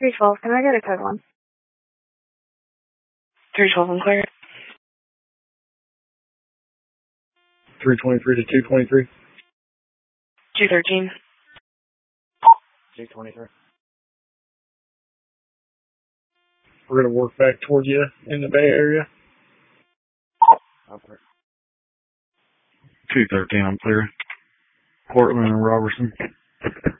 312, can I get a code 1? 312, I'm clear. 323 to 223. 213. 223. We're going to work back towards you in the Bay Area. Okay. 213, I'm clear. Portland and Robertson.